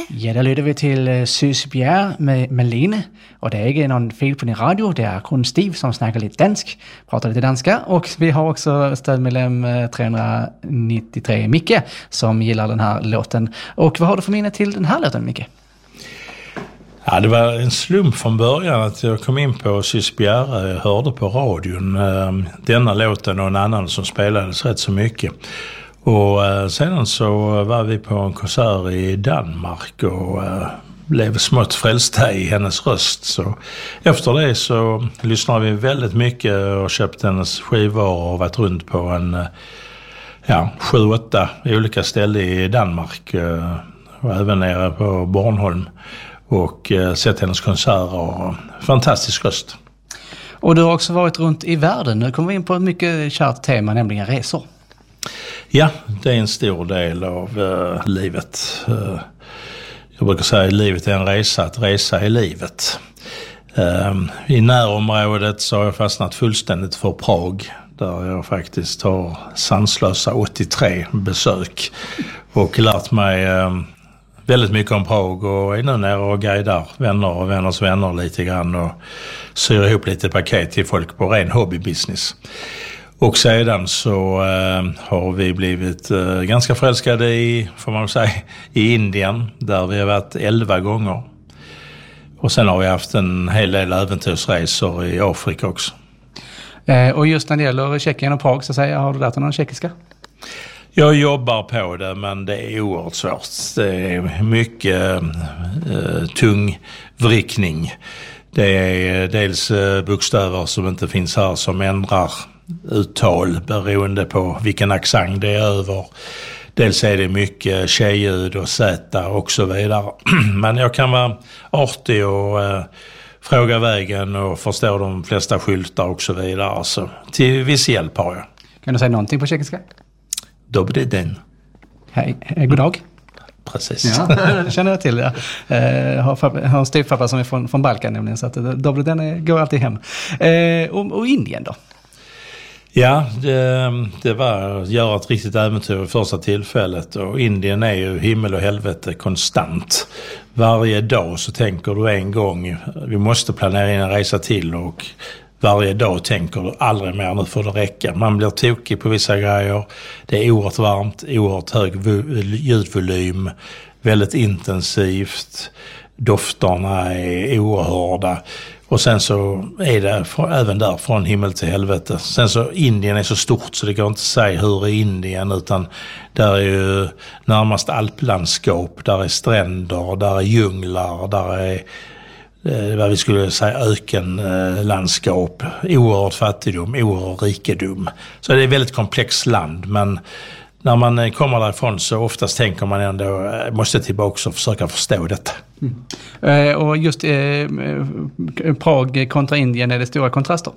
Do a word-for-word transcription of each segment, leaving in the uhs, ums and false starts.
Micke? Ja, der lytter vi til Søs Bjerre med Malene, og det er ikke någon fel på din radio, det är kun Steve som snackar lite dansk, pratar lite danska, och vi har också stödmedlem trehundranittiotre Micke som gillar den här låten. Och vad har du för minne till den här låten, Micke? Ja, det var en slump från början att jag kom in på Søs Bjerre. Jag hörde på radion eh, denna låten och en annan som spelades rätt så mycket. Och eh, sedan så var vi på en konsert i Danmark och eh, blev smått frälsta i hennes röst. Så efter det så lyssnade vi väldigt mycket och köpte hennes skivor och varit runt på en eh, ja, sju, åtta olika ställen i Danmark eh, och även nere på Bornholm. Och eh, sett hennes konserter och fantastisk röst. Och du har också varit runt i världen. Nu kommer vi in på ett mycket kärt tema, nämligen resor. Ja, det är en stor del av uh, livet. Uh, jag brukar säga att livet är en resa, att resa är livet. Uh, I närområdet så har jag fastnat fullständigt för Prag, där jag faktiskt har sanslösa åttiotre besök och lärt mig uh, väldigt mycket om Prag och är nu nere och guidar vänner och vänners vänner lite grann och syr ihop lite paket till folk på ren hobbybusiness. Och sedan så eh, har vi blivit eh, ganska förälskade i, får man säga, i Indien, där vi har varit elva gånger. Och sen har vi haft en hel del äventyrsresor i Afrika också. Eh, och just när det gäller Tjeckien och Prag så säger jag, har du lärt dig någon tjeckiska? Jag jobbar på det, men det är oerhört svårt. Det är mycket eh, tung vrickning. Det är dels eh, bokstäver som inte finns här som ändrar uttal beroende på vilken accent det är över. Dels är det mycket tjejljud och zäta och så vidare. Men jag kan vara artig och eh, fråga vägen och förstå de flesta skyltar och så vidare. Alltså, till viss hjälp har jag. Kan du säga någonting på tjeckiska? Dobry den. Hej, eh, god dag. Precis. Ja, det känner jag till. Ja. Eh, har, har en styvpappa som är från, från Balkan nämligen, så att dobry den är, går alltid hem. Eh, och, och Indien då? Ja, det, det var att göra ett riktigt äventyr i första tillfället, och Indien är ju himmel och helvete konstant. Varje dag så tänker du en gång, vi måste planera in en resa till, och varje dag tänker du aldrig mer, nu får det räcka. Man blir tokig på vissa grejer, det är oerhört varmt, oerhört hög ljudvolym, väldigt intensivt, dofterna är oerhörda. Och sen så är det för, även där från himmel till helvete. Sen så Indien är så stort så det går inte att säga hur är Indien, utan där är ju närmast alplandskap, där är stränder, där är djunglar, där är eh, vad vi skulle säga ökenlandskap, oerhört fattigdom, oerhört rikedom. Så det är ett väldigt komplext land, men när man kommer därifrån så oftast tänker man ändå måste tillbaka och försöka förstå detta. Mm. Eh, och just eh, Prag kontra Indien, är det stora kontraster?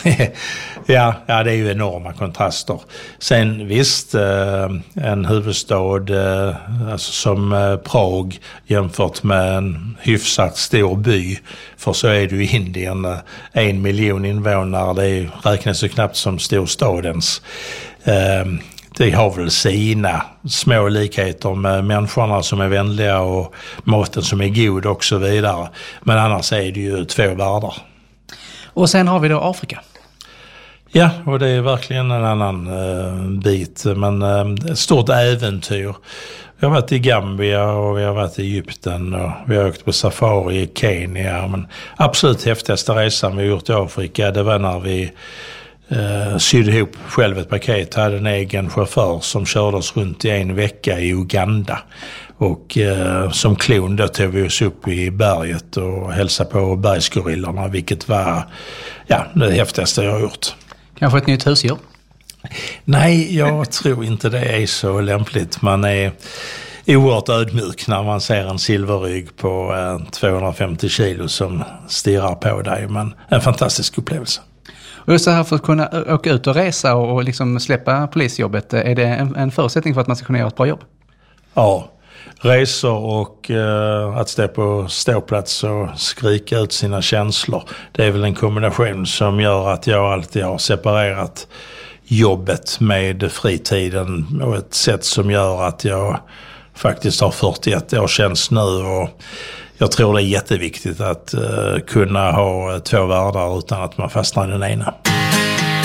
ja, ja, det är ju enorma kontraster. Sen visst, eh, en huvudstad eh, alltså som eh, Prag jämfört med en hyfsat stor by, för så är det ju i Indien eh, en miljon invånare, det räknas ju knappt som storstadens. Eh, Det har väl sina små likheter med människorna som är vänliga och maten som är god och så vidare. Men annars är det ju två världar. Och sen har vi då Afrika. Ja, och det är verkligen en annan eh, bit. Men eh, ett stort äventyr. Vi har varit i Gambia och vi har varit i Egypten och vi har åkt på safari i Kenya. Men absolut häftigaste resan vi har gjort i Afrika, det var när vi Uh, sydde ihop själv ett paket, hade en egen chaufför som körde oss runt i en vecka i Uganda, och uh, som klon då tog vi oss upp i berget och hälsade på bergsgorillorna, vilket var ja, det häftigaste jag har gjort. Kanske ett nytt husdjur? Nej, jag tror inte det är så lämpligt. Man är oerhört ödmjuk när man ser en silverrygg på uh, tvåhundrafemtio kilo som stirrar på dig, men en fantastisk upplevelse. Och just så här, för att kunna åka ut och resa och liksom släppa polisjobbet, är det en, en förutsättning för att man ska kunna göra ett bra jobb? Ja, resor och eh, att stå på ståplats och skrika ut sina känslor. Det är väl en kombination som gör att jag alltid har separerat jobbet med fritiden, och ett sätt som gör att jag faktiskt har fyrtioett år känns nu, och jag tror det är jätteviktigt att uh, kunna ha två världar utan att man fastnar i den ena.